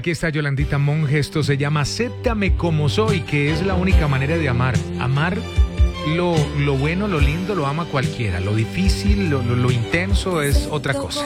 Aquí está Yolandita Monge, esto se llama Acéptame como soy, que es la única manera de amar. Amar lo bueno, lo lindo, lo ama cualquiera. Lo difícil, lo intenso es otra cosa.